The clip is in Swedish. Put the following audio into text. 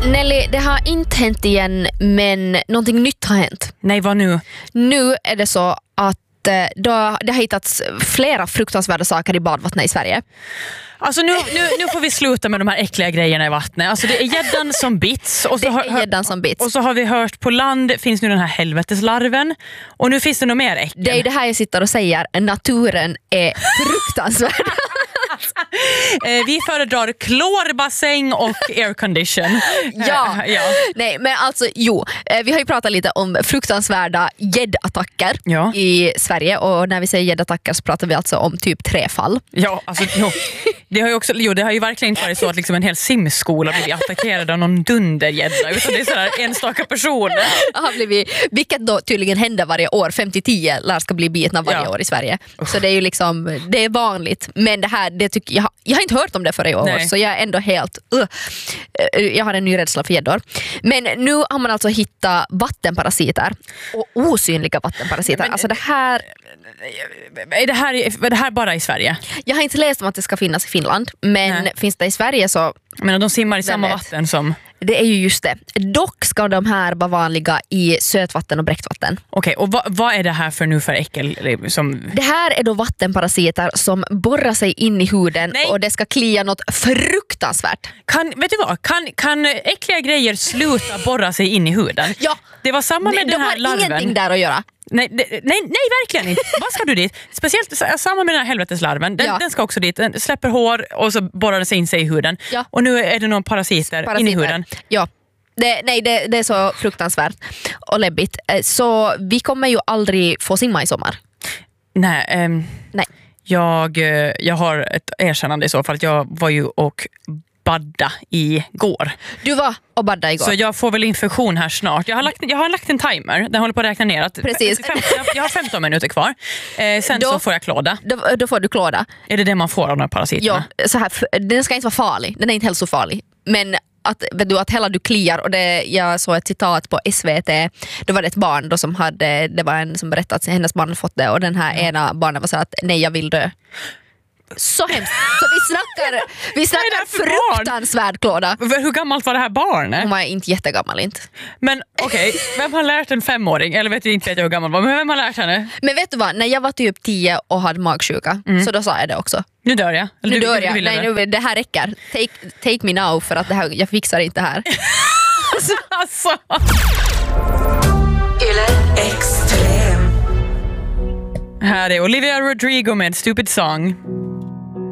Nelly, det har inte hänt igen, men någonting nytt har hänt. Nej, vad nu? Nu är det så att det har hittats flera fruktansvärda saker i badvattnet i Sverige. Alltså nu får vi sluta med de här äckliga grejerna i vattnet. Alltså det är gäddan som bits. Och så har vi hört på land finns nu den här helveteslarven. Och nu finns det nog mer äckel. Det är det här jag sitter och säger. Naturen är fruktansvärd. Vi föredrar klorbassäng och aircondition. Ja. Nej, men alltså vi har ju pratat lite om fruktansvärda gäddattacker i Sverige, och när vi säger gäddattacker så pratar vi alltså om typ 3 fall. Ja, alltså det har ju verkligen inte varit så att liksom en hel simskola blivit attackerad av någon dundergädda, utan det är sådär enstaka personer. Vilket då tydligen händer varje år. 5-10 lär ska bli bitna varje år i Sverige. Så det är ju liksom, det är vanligt. Men det här, det tycker jag har inte hört om det förra år. Nej. Så jag är ändå helt jag har en ny rädsla för gäddor. Men nu har man alltså hittat vattenparasiter och osynliga vattenparasiter. Alltså det här är det här bara i Sverige? Jag har inte läst om att det ska finnas i Finland, men finns det i Sverige så... Men de simmar i samma vatten som... Det är ju just det. Dock ska de här vara vanliga i sötvatten och bräckvatten. Okej, och vad är det här för nu för äckel? Det här är då vattenparasiter som borrar sig in i huden. Och det ska klia något fruktansvärt. Vet du vad? Kan äckliga grejer sluta borra sig in i huden? Ja. Det var samma med den här larven. De har ingenting där att göra. Nej, verkligen inte. Vad ska du dit? Speciellt samma med den här helveteslarven. Den ska också dit. Den släpper hår och så borrar den sig in sig i huden. Ja. Och nu är det någon parasiter in i huden. Ja. Det är så fruktansvärt och läbbigt. Så vi kommer ju aldrig få simma i sommar. Nej. Jag har ett erkännande i så fall. Jag var ju och badda igår. Du var och badda igår. Så jag får väl infektion här snart. Jag har lagt en timer. Den håller på att räkna ner. Precis. Jag har 15 minuter kvar. Sen så får jag klåda. Då får du klåda. Är det man får av de här parasiterna? Ja, så här, den ska inte vara farlig. Den är inte hälsofarlig. Men att hela du kliar, och jag såg ett citat på SVT, då var det ett barn då som det var en som berättade att hennes barn hade fått det, och den här ena barnen var så att nej, jag vill dö. Så hemskt. Så vi snackar fruktansvärd klåda. Hur gammalt var det här barnet? Hon var inte jättegammal inte. Men okej, vem har lärt en 5-åring? Eller vet jag inte hur gammal var, men vem har lärt henne? Men vet du vad, när jag var typ 10 och hade magsjuka, så då sa jag det också. Nu dör jag. Nu dör jag. Nej, det här räcker. Take me now, för att jag fixar inte det här. Alltså. Extrem. Här är Olivia Rodrigo med Stupid Song.